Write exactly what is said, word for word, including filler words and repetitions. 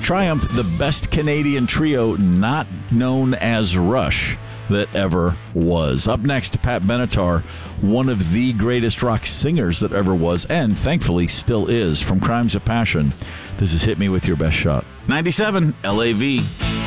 Triumph, the best Canadian trio not known as Rush that ever was. Up next, Pat Benatar, one of the greatest rock singers that ever was, and thankfully still is, from Crimes of Passion. This is Hit Me With Your Best Shot. ninety-seven L A V.